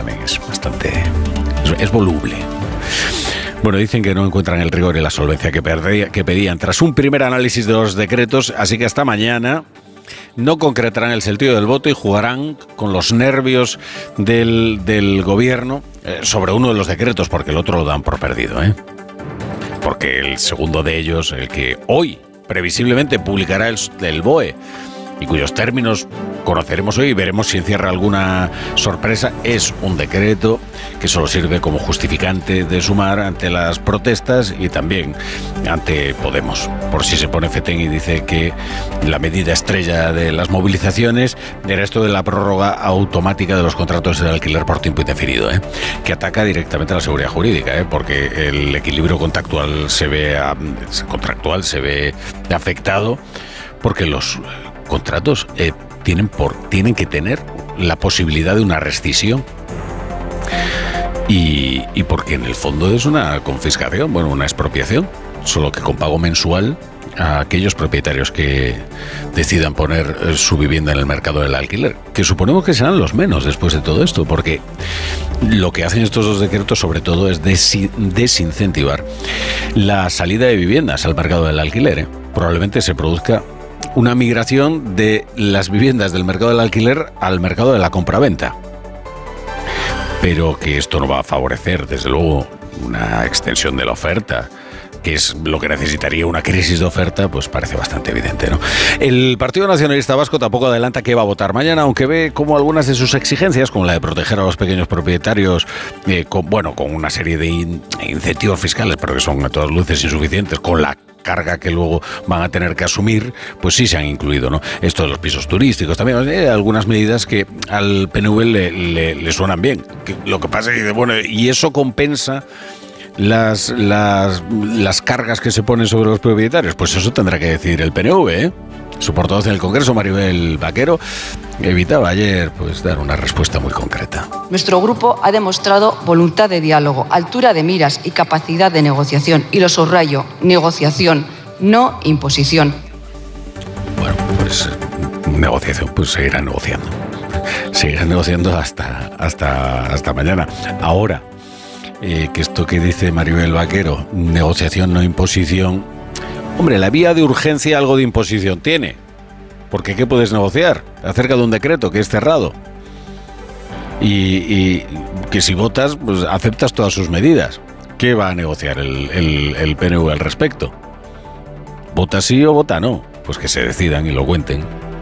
también es bastante... es voluble. Bueno, dicen que no encuentran el rigor y la solvencia que pedían tras un primer análisis de los decretos, así que hasta mañana no concretarán el sentido del voto y jugarán con los nervios del gobierno sobre uno de los decretos, porque el otro lo dan por perdido, porque el segundo de ellos, el que hoy previsiblemente publicará el BOE, y cuyos términos conoceremos hoy y veremos si encierra alguna sorpresa, es un decreto que solo sirve como justificante de Sumar ante las protestas y también ante Podemos, por si se pone fetén y dice que la medida estrella de las movilizaciones era esto de la prórroga automática de los contratos de alquiler por tiempo indefinido, que ataca directamente a la seguridad jurídica, porque el equilibrio contractual se ve afectado porque los contratos tienen que tener la posibilidad de una rescisión y porque en el fondo es una confiscación, una expropiación, solo que con pago mensual a aquellos propietarios que decidan poner su vivienda en el mercado del alquiler, que suponemos que serán los menos después de todo esto, porque lo que hacen estos dos decretos sobre todo es desincentivar la salida de viviendas al mercado del alquiler. Probablemente se produzca una migración de las viviendas del mercado del alquiler al mercado de la compraventa. Pero que esto no va a favorecer, desde luego, una extensión de la oferta, que es lo que necesitaría una crisis de oferta, pues parece bastante evidente, ¿no? El Partido Nacionalista Vasco tampoco adelanta que va a votar mañana, aunque ve como algunas de sus exigencias, como la de proteger a los pequeños propietarios, con una serie de incentivos fiscales, pero que son a todas luces insuficientes, con la carga que luego van a tener que asumir, pues sí se han incluido, ¿no? Esto de los pisos turísticos también, algunas medidas que al PNV le suenan bien. Lo que pasa es que, y eso compensa las cargas que se ponen sobre los propietarios, pues eso tendrá que decidir el PNV, Su portavoz en el Congreso, Maribel Vaquero, evitaba ayer dar una respuesta muy concreta. Nuestro grupo ha demostrado voluntad de diálogo, altura de miras y capacidad de negociación. Y lo subrayo, negociación, no imposición. Bueno, pues negociación, pues seguirán negociando. Seguirán negociando hasta mañana. Ahora, que esto que dice Maribel Vaquero, negociación, no imposición. Hombre, la vía de urgencia algo de imposición tiene. Porque ¿qué puedes negociar acerca de un decreto que es cerrado? Y que si votas, pues aceptas todas sus medidas. ¿Qué va a negociar el PNV al respecto? ¿Vota sí o vota no? Pues que se decidan y lo cuenten.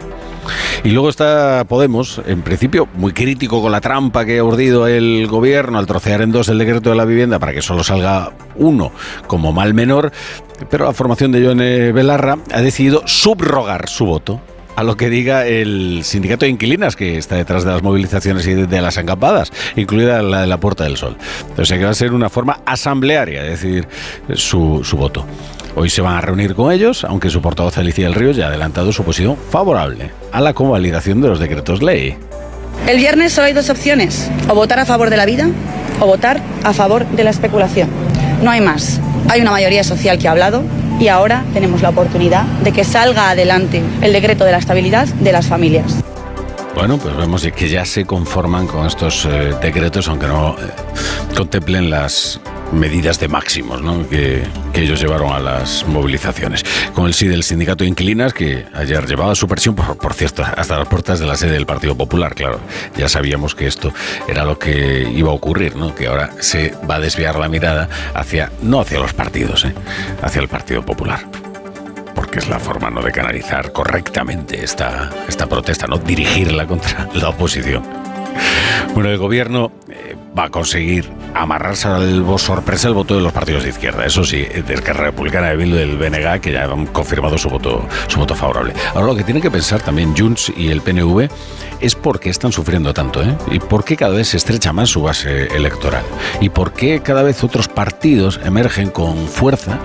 Y luego está Podemos, en principio muy crítico con la trampa que ha urdido el gobierno al trocear en dos el decreto de la vivienda para que solo salga uno como mal menor, pero la formación de Yone Belarra ha decidido subrogar su voto a lo que diga el sindicato de inquilinas que está detrás de las movilizaciones y de las acampadas, incluida la de la Puerta del Sol. O sea que va a ser una forma asamblearia de decidir su voto. Hoy se van a reunir con ellos, aunque su portavoz Alicia del Río ya ha adelantado su posición favorable a la convalidación de los decretos ley. El viernes solo hay dos opciones, o votar a favor de la vida o votar a favor de la especulación. No hay más. Hay una mayoría social que ha hablado y ahora tenemos la oportunidad de que salga adelante el decreto de la estabilidad de las familias. Bueno, pues vemos que ya se conforman con estos decretos, aunque no contemplen las medidas de máximos, ¿no? que ellos llevaron a las movilizaciones. Con el sí del sindicato de inquilinas, que ayer llevaba su presión, por cierto, hasta las puertas de la sede del Partido Popular, claro. Ya sabíamos que esto era lo que iba a ocurrir, ¿no? Que ahora se va a desviar la mirada no hacia los partidos, hacia el Partido Popular. Porque es la forma, ¿no?, de canalizar correctamente esta protesta, no dirigirla contra la oposición. Bueno, el gobierno va a conseguir amarrarse al sorpresa el voto de los partidos de izquierda. Eso sí, de Esquerra Republicana, de Bildu, del BNG, que ya han confirmado su voto favorable. Ahora, lo que tienen que pensar también Junts y el PNV es por qué están sufriendo tanto, y por qué cada vez se estrecha más su base electoral, y por qué cada vez otros partidos emergen con fuerza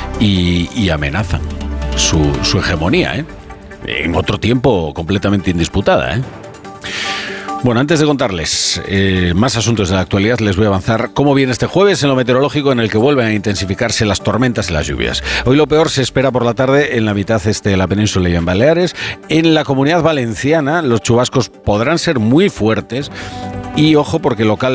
y amenazan su hegemonía, en otro tiempo completamente indisputada, Bueno, antes de contarles más asuntos de la actualidad, les voy a avanzar cómo viene este jueves en lo meteorológico, en el que vuelven a intensificarse las tormentas y las lluvias. Hoy lo peor se espera por la tarde en la mitad este de la península y en Baleares. En la Comunidad Valenciana los chubascos podrán ser muy fuertes y ojo porque local